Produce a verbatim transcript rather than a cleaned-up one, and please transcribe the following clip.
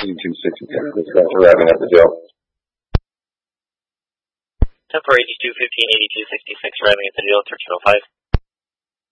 eighty-two sixty-six, dispatch arriving at the jail. ten four eighty-two, fifteen eighty-two sixty-six, arriving at the jail, thirteen oh five.